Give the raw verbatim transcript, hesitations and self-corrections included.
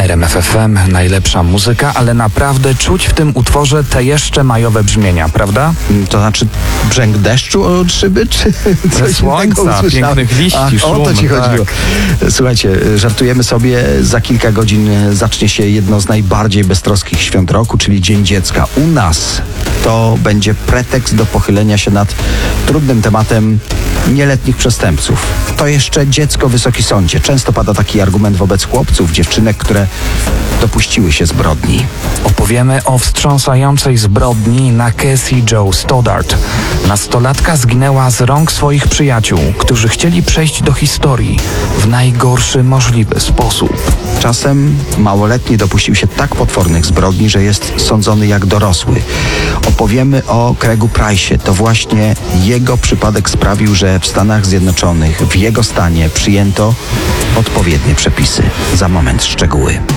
R M F F M, najlepsza muzyka, ale naprawdę czuć w tym utworze te jeszcze majowe brzmienia, prawda? To znaczy brzęk deszczu od szyby, czy coś Słońca, innego pięknych liści, A, szum, o to ci tak. chodziło. Słuchajcie, żartujemy sobie, za kilka godzin zacznie się jedno z najbardziej beztroskich świąt roku, czyli Dzień Dziecka. U nas to będzie pretekst do pochylenia się nad trudnym tematem nieletnich przestępców. To jeszcze dziecko, Wysoki Sądzie. Często pada taki argument wobec chłopców, dziewczynek, które dopuściły się zbrodni. Opowiemy o wstrząsającej zbrodni na Cassie Jo Stoddart. Nastolatka zginęła z rąk swoich przyjaciół, którzy chcieli przejść do historii w najgorszy możliwy sposób. Czasem małoletni dopuścił się tak potwornych zbrodni, że jest sądzony jak dorosły. Opowiemy o Craigu Price'ie. To właśnie jego przypadek sprawił, że w Stanach Zjednoczonych, w jego stanie przyjęto odpowiednie przepisy. Za moment szczegóły.